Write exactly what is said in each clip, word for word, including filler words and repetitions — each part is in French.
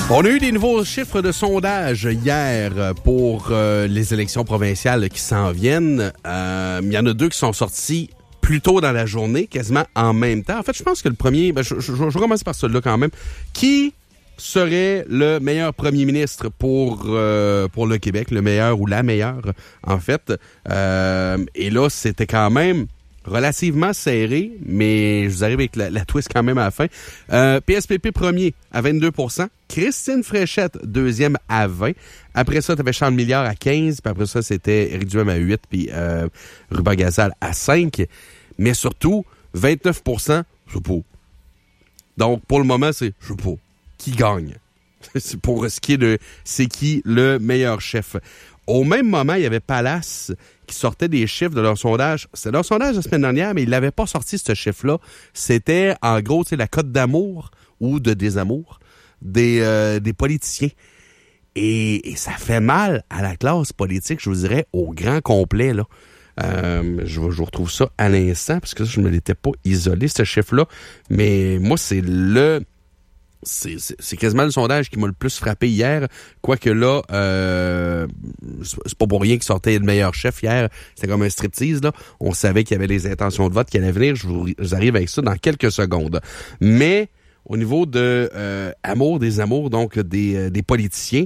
On a eu des nouveaux chiffres de sondage hier pour euh, les élections provinciales qui s'en viennent. Euh, il y en a deux qui sont sortis plus tôt dans la journée, quasiment en même temps. En fait, je pense que le premier, ben, je, je, je vais commencer par celui-là quand même. Qui serait le meilleur premier ministre pour euh, pour le Québec, le meilleur ou la meilleure, en fait? Euh, et là, c'était quand même relativement serré, mais je vous arrive avec la, la twist quand même à la fin. Euh, P S P P premier à vingt-deux pour cent. Christine Fréchette, deuxième à vingt. Après ça, tu avais Charles Milliard à quinze. Puis après ça, c'était Éric Duhem à huit. Puis euh, Ruben Gazal à cinq. Mais surtout, vingt-neuf pour cent, je sais pas. Donc, pour le moment, c'est je sais pas. Qui gagne? C'est pour ce qui est de c'est qui le meilleur chef. Au même moment, il y avait Palace qui sortait des chiffres de leur sondage. C'était leur sondage la semaine dernière, mais ils l'avaient pas sorti, ce chiffre-là. C'était, en gros, tu sais, la cote d'amour ou de désamour des, euh, des politiciens. Et, et ça fait mal à la classe politique, je vous dirais, au grand complet, là. Euh, je, je vous retrouve ça à l'instant, parce que je me l'étais pas isolé, ce chiffre-là. Mais moi, c'est le... C'est, c'est, c'est quasiment le sondage qui m'a le plus frappé hier. Quoique là, euh, c'est pas pour rien qu'il sortait le meilleur chef hier. C'était comme un striptease, là. On savait qu'il y avait les intentions de vote qui allaient venir. Je vous, je vous arrive avec ça dans quelques secondes. Mais au niveau de euh, amour des amours, donc des, euh, des politiciens,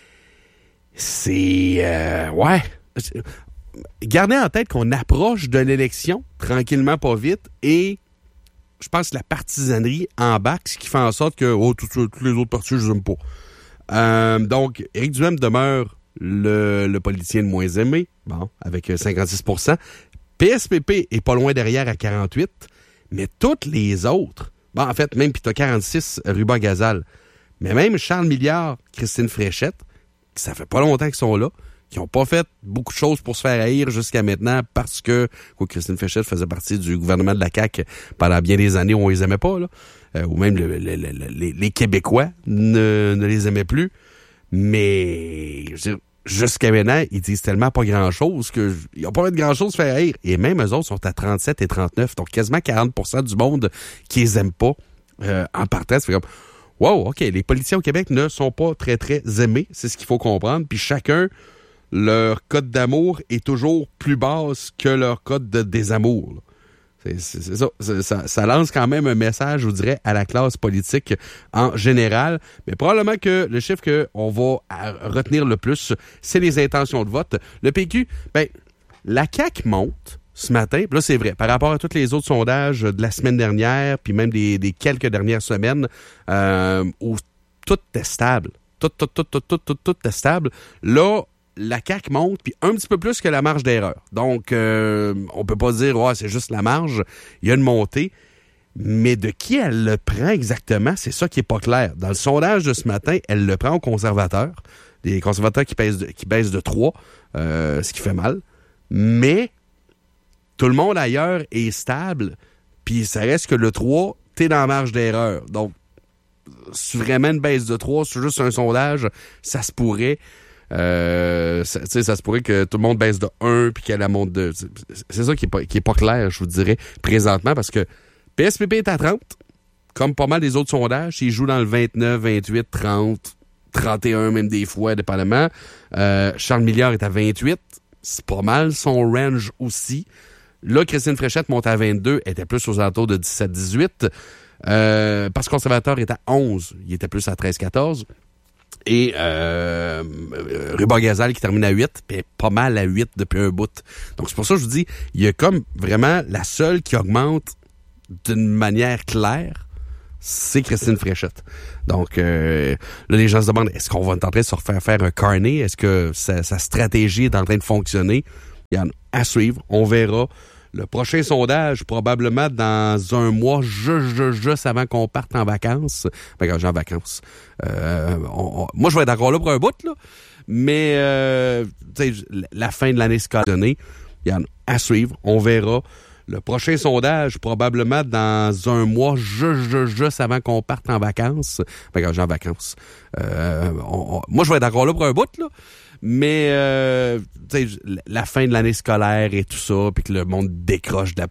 c'est... Euh, ouais... Gardez en tête qu'on approche de l'élection, tranquillement, pas vite, et je pense que la partisanerie embarque, ce qui fait en sorte que oh, tous les autres partis, je les aime pas. Euh, donc, Éric Duhem demeure le, le politicien le moins aimé, bon, avec cinquante-six pour cent. P S P P est pas loin derrière à quarante-huit, mais toutes les autres, bon, en fait, même, puis t'as quarante-six, Ruben Gazal, mais même Charles Milliard, Christine Fréchette, ça fait pas longtemps qu'ils sont là, qui n'ont pas fait beaucoup de choses pour se faire haïr jusqu'à maintenant parce que quoi, Christine Fréchette faisait partie du gouvernement de la C A Q pendant bien des années où on les aimait pas, là. Euh, ou même le, le, le, le, les, les Québécois ne, ne les aimaient plus. Mais je veux dire, jusqu'à maintenant, ils disent tellement pas grand-chose qu'ils n'ont pas fait de grand-chose à se faire haïr. Et même eux autres sont à trente-sept et trente-neuf, donc quasiment quarante pour cent du monde qui les aime pas euh, en partant. Ça fait comme, wow, OK, les politiciens au Québec ne sont pas très, très aimés. C'est ce qu'il faut comprendre. Puis chacun... leur code d'amour est toujours plus basse que leur code de désamour. C'est, c'est, c'est ça. C'est, ça. Ça lance quand même un message, je vous dirais, à la classe politique en général. Mais probablement que le chiffre qu'on va retenir le plus, c'est les intentions de vote. Le P Q, ben, la C A Q monte ce matin. Puis là, c'est vrai, par rapport à tous les autres sondages de la semaine dernière, puis même des, des quelques dernières semaines, euh, où tout est stable. Tout, tout, tout, tout, tout, tout, tout est stable. Là, la C A Q monte, puis un petit peu plus que la marge d'erreur. Donc, euh, on peut pas dire, ouais, c'est juste la marge. Il y a une montée. Mais de qui elle le prend exactement, c'est ça qui est pas clair. Dans le sondage de ce matin, elle le prend aux conservateurs. Les conservateurs qui, pèsent de, qui baissent de trois, euh, ce qui fait mal. Mais tout le monde ailleurs est stable, puis ça reste que le trois, t'es dans la marge d'erreur. Donc, c'est vraiment une baisse de trois, c'est juste un sondage, ça se pourrait... Euh, ça, ça se pourrait que tout le monde baisse de un puis qu'elle monte de... C'est, c'est ça qui est, pas, qui est pas clair, je vous dirais, présentement, parce que P S P P est à trente, comme pas mal des autres sondages. Il joue dans le vingt-neuf, vingt-huit, trente, trente et un même des fois, dépendamment. Euh, Charles Milliard est à vingt-huit. C'est pas mal son range aussi. Là, Christine Fréchette monte à vingt-deux. Elle était plus aux alentours de dix-sept dix-huit. Euh, parce que conservateur est à onze. Il était plus à treize quatorze. Et euh, Ruben Gazal qui termine à huit, puis pas mal à huit depuis un bout. Donc c'est pour ça que je vous dis, il y a comme vraiment la seule qui augmente d'une manière claire, c'est Christine Fréchette. Donc euh, là, les gens se demandent, est-ce qu'on va être en train de se refaire faire un carnet? Est-ce que sa, sa stratégie est en train de fonctionner? Il y en a à suivre, on verra. Le prochain sondage, probablement dans un mois, juste, juste, juste avant qu'on parte en vacances. Ben, quand j'ai en vacances. Euh, on, on, moi, je vais être encore là pour un bout, là. Mais, euh, tu sais, la fin de l'année scolaire donnée, il y en a à suivre. On verra. Le prochain sondage, probablement dans un mois, juste, juste, juste avant qu'on parte en vacances. Ben, quand j'ai en vacances. Euh, on, on, moi, je vais être encore là pour un bout, là. Mais, euh, tu sais, la fin de l'année scolaire et tout ça, puis que le monde décroche de la